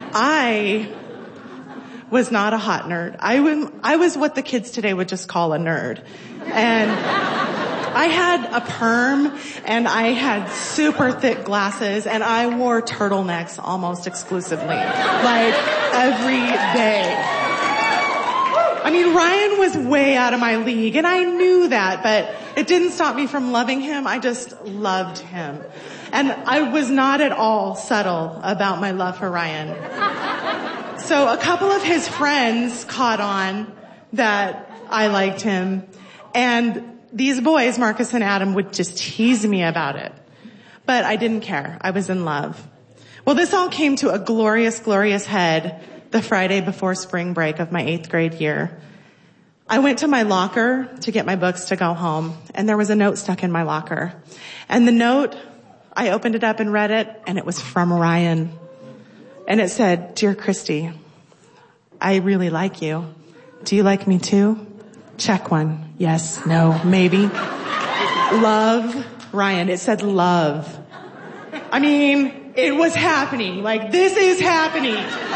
I was not a hot nerd. I was what the kids today would just call a nerd. And I had a perm, and I had super thick glasses, and I wore turtlenecks almost exclusively. Like, every day. I mean, Ryan was way out of my league, and I knew that, but it didn't stop me from loving him. I just loved him. And I was not at all subtle about my love for Ryan. So a couple of his friends caught on that I liked him, and these boys, Marcus and Adam, would just tease me about it. But I didn't care. I was in love. Well, this all came to a glorious, glorious head the Friday before spring break of my 8th grade year. I went to my locker to get my books to go home, and there was a note stuck in my locker. And the note, I opened it up and read it, and it was from Ryan. And it said, "Dear Christy, I really like you. Do you like me too? Check one. Yes, no, maybe. Love, Ryan." It said love. I mean, it was happening. Like, this is happening.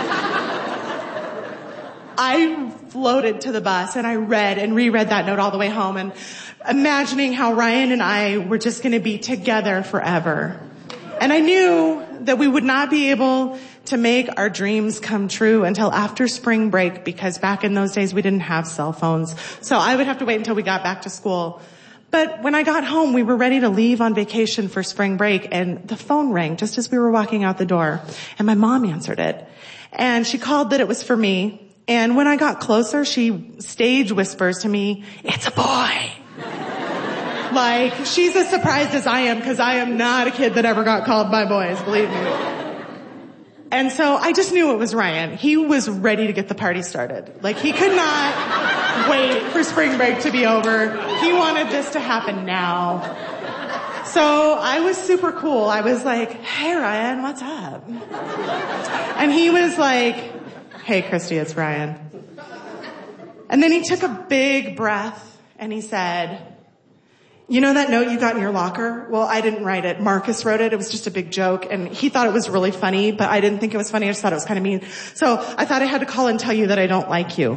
I floated to the bus, and I read and reread that note all the way home, and imagining how Ryan and I were just going to be together forever. And I knew that we would not be able to make our dreams come true until after spring break, because back in those days we didn't have cell phones. So I would have to wait until we got back to school. But when I got home, we were ready to leave on vacation for spring break, and the phone rang just as we were walking out the door, and my mom answered it. And she called that it was for me. And when I got closer, she stage whispers to me, "It's a boy." Like, she's as surprised as I am, because I am not a kid that ever got called by boys, believe me. And so I just knew it was Ryan. He was ready to get the party started. Like, he could not wait for spring break to be over. He wanted this to happen now. So I was super cool. I was like, "Hey, Ryan, what's up?" And he was like, "Hey, Christy, it's Ryan." And then he took a big breath, and he said, "You know that note you got in your locker? Well, I didn't write it. Marcus wrote it. It was just a big joke, and he thought it was really funny, but I didn't think it was funny. I just thought it was kind of mean. So I thought I had to call and tell you that I don't like you."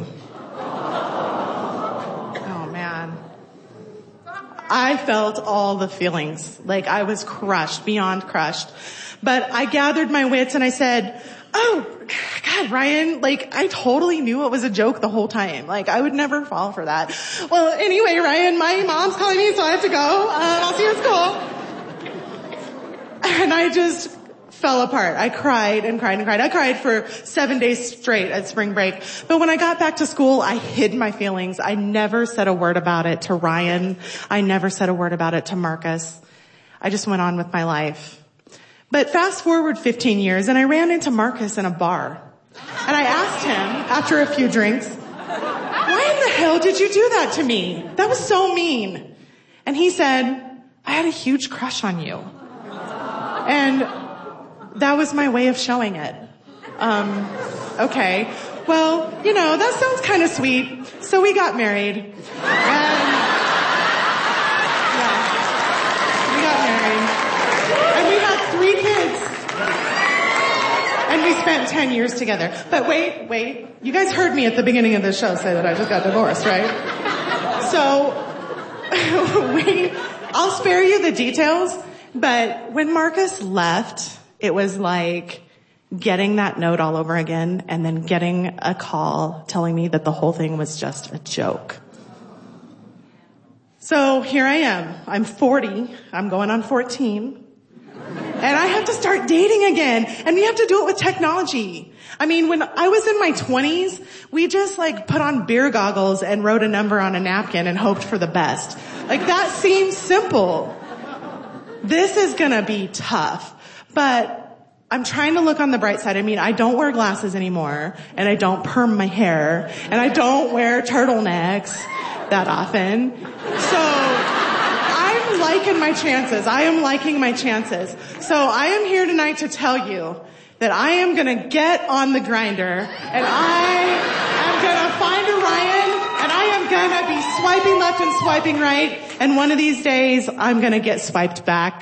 Oh, man. I felt all the feelings. Like, I was crushed, beyond crushed. But I gathered my wits, and I said, "Oh, God, Ryan, like, I totally knew it was a joke the whole time. Like, I would never fall for that. Well, anyway, Ryan, my mom's calling me, so I have to go. I'll see you at school." And I just fell apart. I cried and cried and cried. I cried for 7 days straight at spring break. But when I got back to school, I hid my feelings. I never said a word about it to Ryan. I never said a word about it to Marcus. I just went on with my life. But fast forward 15 years, and I ran into Marcus in a bar. And I asked him, after a few drinks, "Why in the hell did you do that to me? That was so mean." And he said, "I had a huge crush on you." And that was my way of showing it. Okay. Well, you know, that sounds kind of sweet. So we got married. And, yeah, we got married. And we had 3 kids. And we spent 10 years together. But wait. You guys heard me at the beginning of the show say that I just got divorced, right? So, I'll spare you the details, but when Marcus left, it was like getting that note all over again, and then getting a call telling me that the whole thing was just a joke. So here I am. I'm 40. I'm going on 14. And I have to start dating again. And we have to do it with technology. I mean, when I was in my 20s, we just like put on beer goggles and wrote a number on a napkin and hoped for the best. Like, that seems simple. This is gonna be tough. But I'm trying to look on the bright side. I mean, I don't wear glasses anymore, and I don't perm my hair, and I don't wear turtlenecks that often. So I'm liking my chances. I am liking my chances. So I am here tonight to tell you that I am going to get on the grinder, and I am going to find a Ryan, and I am going to be swiping left and swiping right, and one of these days I'm going to get swiped back.